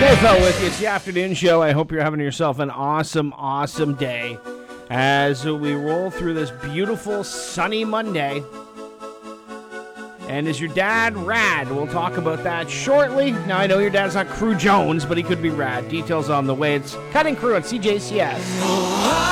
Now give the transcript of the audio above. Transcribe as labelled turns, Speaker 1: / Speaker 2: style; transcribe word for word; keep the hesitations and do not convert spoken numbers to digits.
Speaker 1: K-Fel with you. It's the afternoon show. I hope you're having yourself an awesome, awesome day as we roll through this beautiful, sunny Monday. And is your dad rad? We'll talk about that shortly. Now, I know your dad's not Crew Jones, but he could be rad. Details on the way. It's Cutting Crew at C J C S.